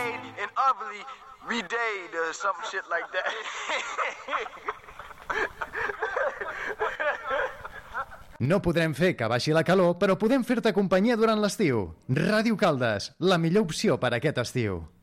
made in Overly redade or some shit like that. No podrem fer que baixi la calor, però podem fer-te companyia durant l'estiu. Ràdio Caldes, la millor opció per aquest estiu.